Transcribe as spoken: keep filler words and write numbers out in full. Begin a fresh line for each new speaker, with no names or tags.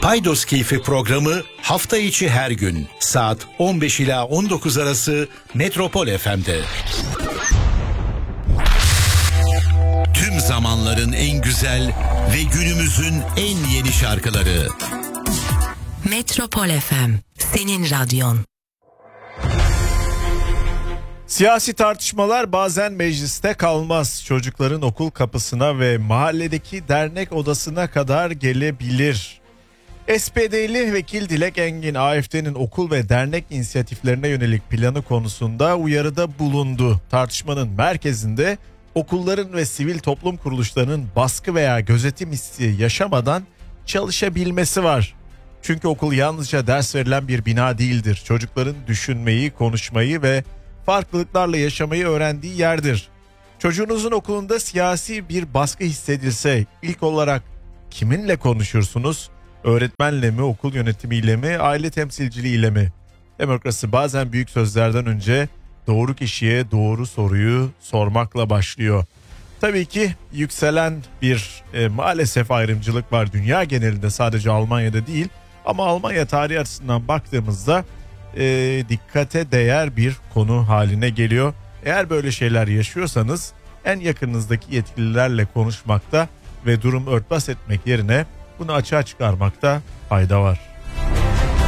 Paydos Keyfi programı hafta içi her gün saat on beş ila on dokuz arası Metropol F M'de. Tüm zamanların en güzel ve günümüzün en yeni şarkıları.
Metropol F M, senin radyon.
Siyasi tartışmalar bazen mecliste kalmaz. Çocukların okul kapısına ve mahalledeki dernek odasına kadar gelebilir. S P D'li vekil Dilek Engin, A F D'nin okul ve dernek inisiyatiflerine yönelik planı konusunda uyarıda bulundu. Tartışmanın merkezinde okulların ve sivil toplum kuruluşlarının baskı veya gözetim hissi yaşamadan çalışabilmesi var. Çünkü okul yalnızca ders verilen bir bina değildir. Çocukların düşünmeyi, konuşmayı ve farklılıklarla yaşamayı öğrendiği yerdir. Çocuğunuzun okulunda siyasi bir baskı hissedilse ilk olarak kiminle konuşursunuz? Öğretmenle mi, okul yönetimiyle mi, aile temsilciliğiyle mi? Demokrasi bazen büyük sözlerden önce doğru kişiye doğru soruyu sormakla başlıyor. Tabii ki yükselen bir e, maalesef ayrımcılık var dünya genelinde, sadece Almanya'da değil. Ama Almanya tarihi açısından baktığımızda e, dikkate değer bir konu haline geliyor. Eğer böyle şeyler yaşıyorsanız en yakınınızdaki yetkililerle konuşmakta ve durum örtbas etmek yerine bunu açığa çıkarmakta fayda var.